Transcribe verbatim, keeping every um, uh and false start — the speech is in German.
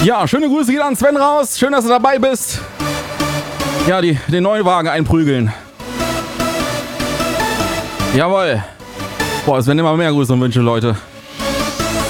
Ja, schöne Grüße geht an Sven raus. Schön, dass du dabei bist. Ja, die, den neuen Wagen einprügeln. Jawohl. Boah, es werden immer mehr Grüße und Wünsche, Leute.